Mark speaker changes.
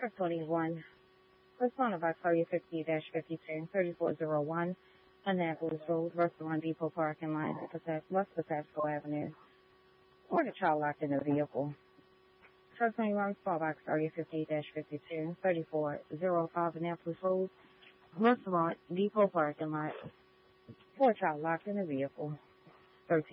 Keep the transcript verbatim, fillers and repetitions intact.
Speaker 1: Truck twenty-one, responded by Carrier fifty fifty-two, thirty-four oh one, Annapolis Road, Restaurant Depot parking lot, West Pasco Avenue. Or the child locked in the vehicle. Truck twenty-one, Starbucks, Area fifty fifty-two, thirty-four oh five, Annapolis Road, Restaurant Depot parking lot. Four child locked in the vehicle. thirteen